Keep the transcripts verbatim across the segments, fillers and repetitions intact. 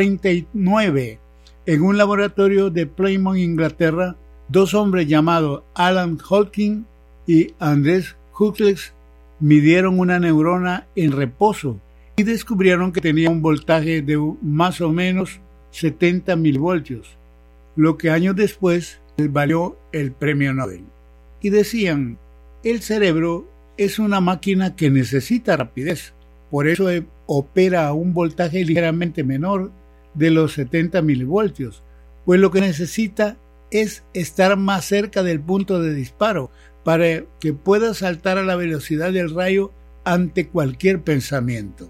treinta y nueve, en un laboratorio de Plymouth, Inglaterra, dos hombres llamados Alan Hawking y Andrés Huxley midieron una neurona en reposo y descubrieron que tenía un voltaje de más o menos setenta milivoltios, lo que años después les valió el premio Nobel. Y decían, el cerebro es una máquina que necesita rapidez, por eso opera a un voltaje ligeramente menor de los setenta milivoltios, pues lo que necesita es estar más cerca del punto de disparo para que pueda saltar a la velocidad del rayo ante cualquier pensamiento.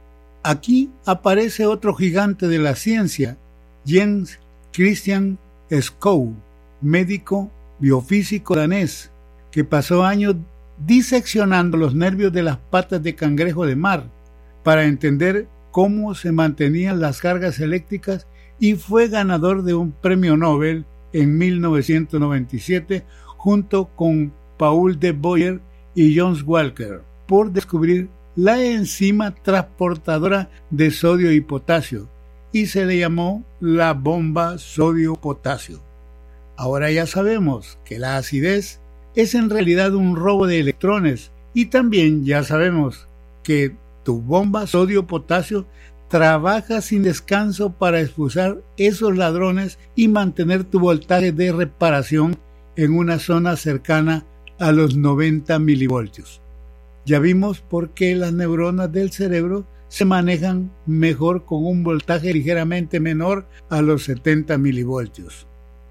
Aquí aparece otro gigante de la ciencia, Jens Christian Skov, médico biofísico danés, que pasó años diseccionando los nervios de las patas de cangrejo de mar para entender cómo se mantenían las cargas eléctricas, y fue ganador de un premio Nobel en mil novecientos noventa y siete junto con Paul de Boyer y John Walker por descubrir la enzima transportadora de sodio y potasio, y se le llamó la bomba sodio-potasio. Ahora ya sabemos que la acidez es en realidad un robo de electrones, y también ya sabemos que tu bomba sodio-potasio trabaja sin descanso para expulsar esos ladrones y mantener tu voltaje de reparación en una zona cercana a los noventa milivoltios. Ya vimos por qué las neuronas del cerebro se manejan mejor con un voltaje ligeramente menor a los setenta milivoltios.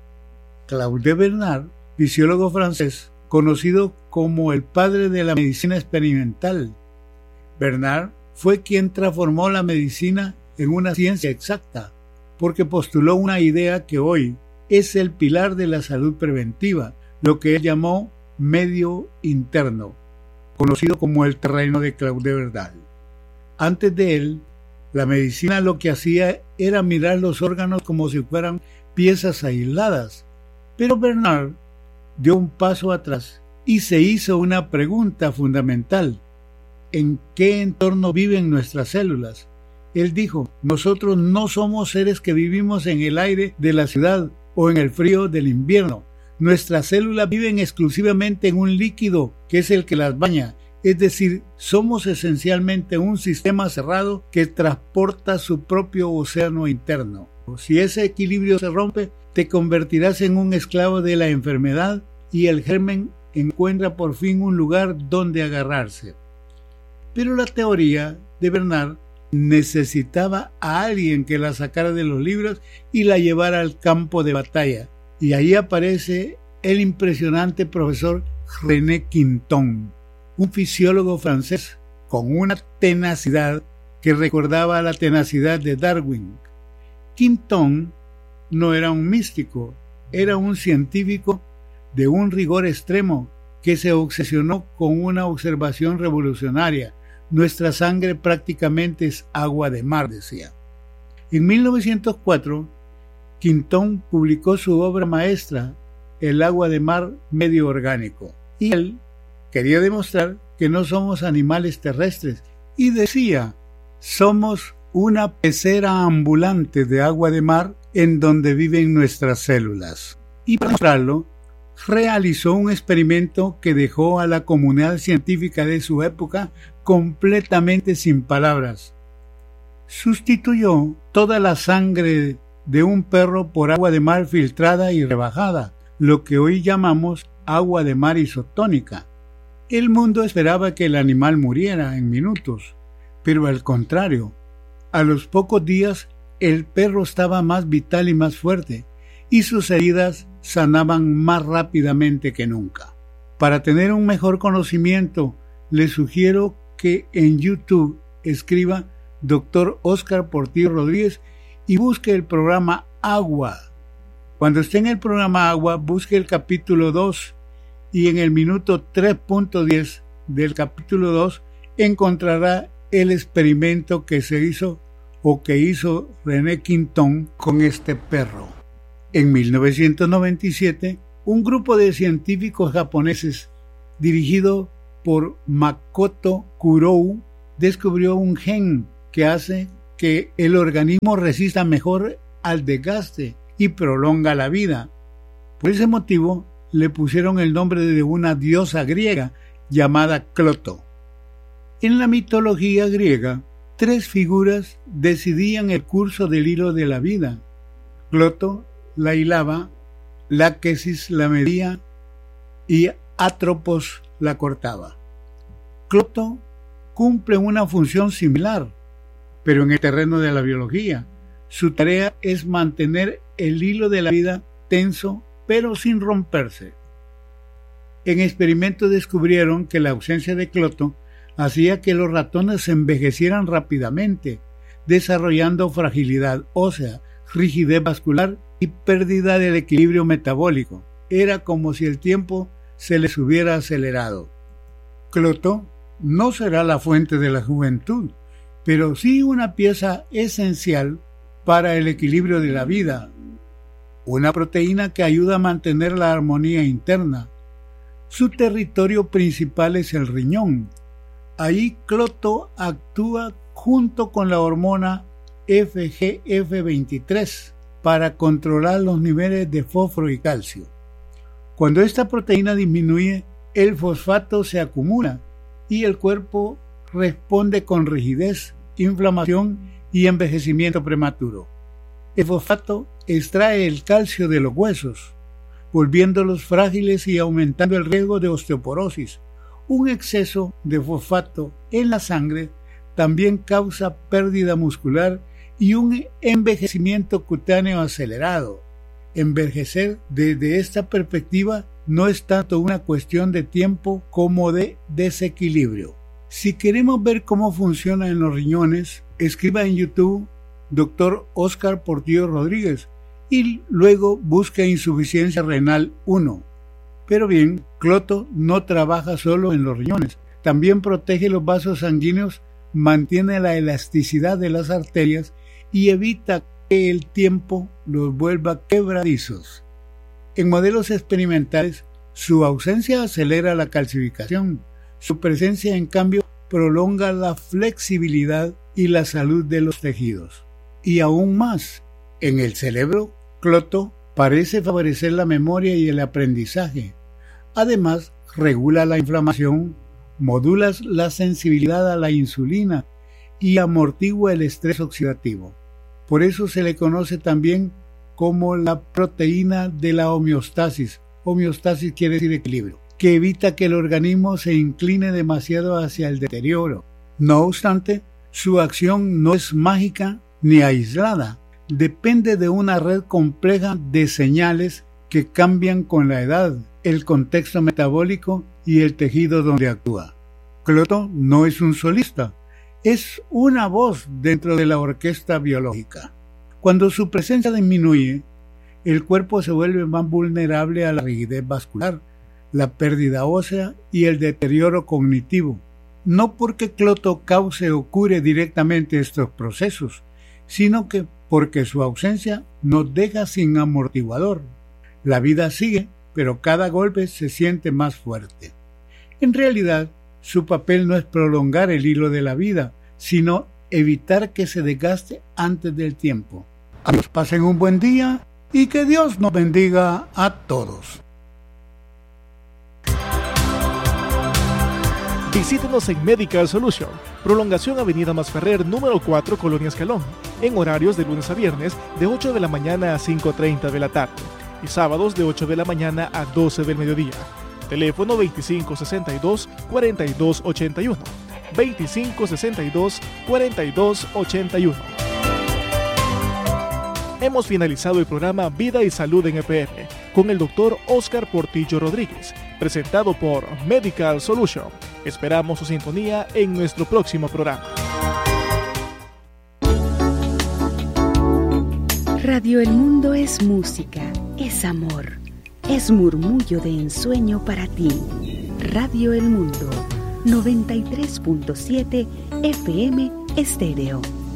Claude Bernard, fisiólogo francés, conocido como el padre de la medicina experimental. Bernard fue quien transformó la medicina en una ciencia exacta, porque postuló una idea que hoy es el pilar de la salud preventiva, lo que él llamó medio interno, conocido como el terreno de Claude Bernard. Antes de él, la medicina lo que hacía era mirar los órganos como si fueran piezas aisladas, pero Bernard dio un paso atrás y se hizo una pregunta fundamental: ¿en qué entorno viven nuestras células? Él dijo, nosotros no somos seres que vivimos en el aire de la ciudad o en el frío del invierno. Nuestras células viven exclusivamente en un líquido que es el que las baña, es decir, somos esencialmente un sistema cerrado que transporta su propio océano interno. Si ese equilibrio se rompe, te convertirás en un esclavo de la enfermedad y el germen encuentra por fin un lugar donde agarrarse. Pero la teoría de Bernard necesitaba a alguien que la sacara de los libros y la llevara al campo de batalla. Y ahí aparece el impresionante profesor René Quinton, un fisiólogo francés con una tenacidad que recordaba a la tenacidad de Darwin. Quinton no era un místico, era un científico de un rigor extremo que se obsesionó con una observación revolucionaria. Nuestra sangre prácticamente es agua de mar, decía. En mil novecientos cuatro, Quinton publicó su obra maestra, El agua de mar medio orgánico, y él quería demostrar que no somos animales terrestres, y decía, somos una pecera ambulante de agua de mar en donde viven nuestras células. Y para mostrarlo, realizó un experimento que dejó a la comunidad científica de su época completamente sin palabras. Sustituyó toda la sangre de un perro por agua de mar filtrada y rebajada, lo que hoy llamamos agua de mar isotónica. El mundo esperaba que el animal muriera en minutos, pero al contrario, a los pocos días el perro estaba más vital y más fuerte, y sus heridas sanaban más rápidamente que nunca. Para tener un mejor conocimiento, le sugiero que en YouTube escriba doctor Oscar Portillo Rodríguez y busque el programa Agua. Cuando esté en el programa Agua, busque el capítulo dos y en el minuto tres punto diez del capítulo dos encontrará el experimento que se hizo o que hizo René Quinton con este perro. En mil novecientos noventa y siete, un grupo de científicos japoneses dirigido por Makoto Kurou descubrió un gen que hace que el organismo resista mejor al desgaste y prolonga la vida. Por ese motivo le pusieron el nombre de una diosa griega llamada Cloto. En la mitología griega, tres figuras decidían el curso del hilo de la vida. Cloto la hilaba, Láquesis la medía y Atropos la cortaba. Cloto cumple una función similar, pero en el terreno de la biología. Su tarea es mantener el hilo de la vida tenso, pero sin romperse. En experimentos descubrieron que la ausencia de Cloto hacía que los ratones se envejecieran rápidamente, desarrollando fragilidad ósea, rigidez vascular y pérdida del equilibrio metabólico. Era como si el tiempo se les hubiera acelerado. Cloto no será la fuente de la juventud, pero sí una pieza esencial para el equilibrio de la vida, una proteína que ayuda a mantener la armonía interna. Su territorio principal es el riñón. Ahí Cloto actúa junto con la hormona F G F veintitrés para controlar los niveles de fósforo y calcio. Cuando esta proteína disminuye, el fosfato se acumula y el cuerpo responde con rigidez, inflamación y envejecimiento prematuro. El fosfato extrae el calcio de los huesos, volviéndolos frágiles y aumentando el riesgo de osteoporosis. Un exceso de fosfato en la sangre también causa pérdida muscular y un envejecimiento cutáneo acelerado. Envejecer desde esta perspectiva no es tanto una cuestión de tiempo como de desequilibrio. Si queremos ver cómo funciona en los riñones, escriba en YouTube doctor Óscar Portillo Rodríguez y luego busca insuficiencia renal uno. Pero bien, Cloto no trabaja solo en los riñones, también protege los vasos sanguíneos, mantiene la elasticidad de las arterias y evita que el tiempo los vuelva quebradizos. En modelos experimentales, su ausencia acelera la calcificación, su presencia en cambio prolonga la flexibilidad y la salud de los tejidos. Y aún más, en el cerebro, Cloto parece favorecer la memoria y el aprendizaje. Además, regula la inflamación, modula la sensibilidad a la insulina y amortigua el estrés oxidativo. Por eso se le conoce también como la proteína de la homeostasis. Homeostasis quiere decir equilibrio, que evita que el organismo se incline demasiado hacia el deterioro. No obstante, su acción no es mágica ni aislada. Depende de una red compleja de señales que cambian con la edad, el contexto metabólico y el tejido donde actúa. Cloto no es un solista, es una voz dentro de la orquesta biológica. Cuando su presencia disminuye, el cuerpo se vuelve más vulnerable a la rigidez vascular, la pérdida ósea y el deterioro cognitivo. No porque Cloto cause o cure directamente estos procesos, sino que porque su ausencia nos deja sin amortiguador. La vida sigue, pero cada golpe se siente más fuerte. En realidad, su papel no es prolongar el hilo de la vida, sino evitar que se desgaste antes del tiempo. Amigos, pasen un buen día y que Dios nos bendiga a todos. Visítenos en Medical Solution, Prolongación Avenida Masferrer, número cuatro, Colonia Escalón, en horarios de lunes a viernes de ocho de la mañana a cinco y media de la tarde y sábados de ocho de la mañana a doce del mediodía. Teléfono veinticinco sesenta y dos, cuarenta y dos ochenta y uno, veinticinco sesenta y dos, cuarenta y dos ochenta y uno. Hemos finalizado el programa Vida y Salud en E P R con el doctor Óscar Portillo Rodríguez, presentado por Medical Solution. Esperamos su sintonía en nuestro próximo programa. Radio El Mundo es música, es amor, es murmullo de ensueño para ti. Radio El Mundo, noventa y tres punto siete F M Estéreo.